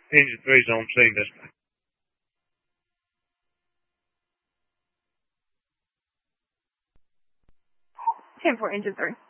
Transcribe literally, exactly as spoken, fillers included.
Engine three's on scene this time. ten four, engine three.